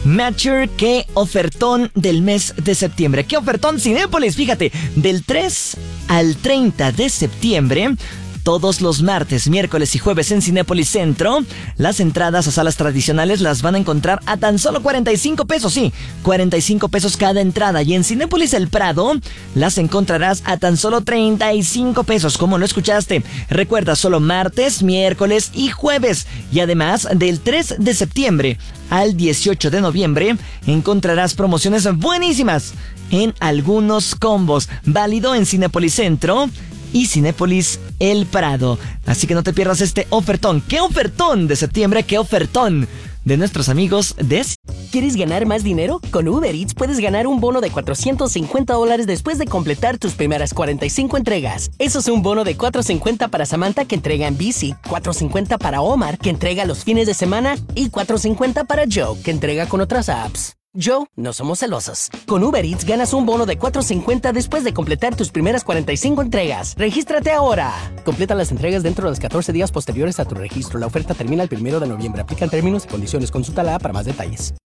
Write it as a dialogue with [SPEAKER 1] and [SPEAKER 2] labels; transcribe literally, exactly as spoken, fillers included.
[SPEAKER 1] Mature, qué ofertón del mes de septiembre. Qué ofertón Cinépolis, fíjate, del tres al treinta de septiembre. Todos los martes, miércoles y jueves en Cinépolis Centro, las entradas a salas tradicionales las van a encontrar a tan solo cuarenta y cinco pesos, sí, cuarenta y cinco pesos cada entrada. Y en Cinépolis El Prado, las encontrarás a tan solo treinta y cinco pesos, como lo escuchaste. Recuerda, solo martes, miércoles y jueves. Y además, del tres de septiembre al dieciocho de noviembre, encontrarás promociones buenísimas en algunos combos. Válido en Cinépolis Centro y Cinépolis El Prado. Así que no te pierdas este ofertón. ¡Qué ofertón de septiembre! ¡Qué ofertón de nuestros amigos de...
[SPEAKER 2] ¿Quieres ganar más dinero? Con Uber Eats puedes ganar un bono de cuatrocientos cincuenta dólares después de completar tus primeras cuarenta y cinco entregas. Eso es un bono de cuatrocientos cincuenta para Samantha, que entrega en bici, cuatrocientos cincuenta para Omar, que entrega los fines de semana, y cuatrocientos cincuenta para Joe, que entrega con otras apps. Joe, no somos celosos. Con Uber Eats ganas un bono de cuatrocientos cincuenta después de completar tus primeras cuarenta y cinco entregas. ¡Regístrate ahora! Completa las entregas dentro de los catorce días posteriores a tu registro. La oferta termina el primero de noviembre. Aplican términos y condiciones. Consulta la app para más detalles.